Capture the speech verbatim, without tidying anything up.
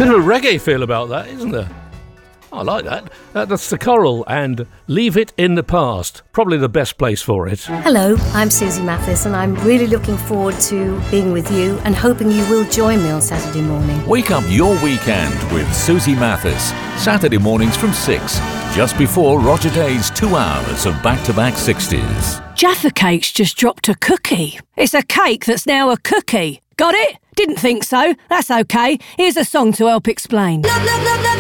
Bit of a reggae feel about that, isn't there? I like that. Uh, that's The Coral and Leave It in the Past. Probably the best place for it. Hello, I'm Susie Mathis, and I'm really looking forward to being with you and hoping you will join me on Saturday morning. Wake up your weekend with Susie Mathis. Saturday mornings from six, just before Roger Day's two hours of back-to-back sixties. Jaffa Cake's just dropped a cookie. It's a cake that's now a cookie. Got it? Didn't think so. That's okay. Here's a song to help explain. Love, love, love, love.